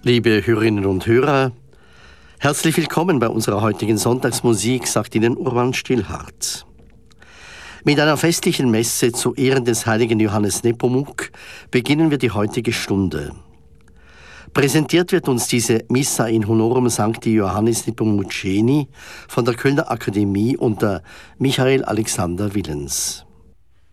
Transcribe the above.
Liebe Hörerinnen und Hörer, herzlich willkommen bei unserer heutigen Sonntagsmusik, sagt Ihnen Urban Stillhardt. Mit einer festlichen Messe zu Ehren des heiligen Johannes Nepomuk beginnen wir die heutige Stunde. Präsentiert wird uns diese Missa in Honorum Sancti Johannis Nepomuceni von der Kölner Akademie unter Michael Alexander Willens.